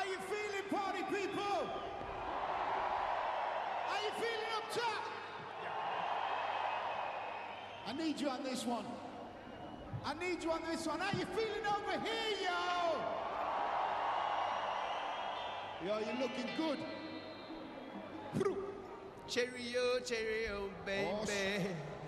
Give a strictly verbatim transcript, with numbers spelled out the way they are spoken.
you feeling, party people? Are you feeling up top? I need you on this one. I need you on this one. How you feeling over here, yo? Yo, you're looking good. Cheerio, cheerio, baby. Oh,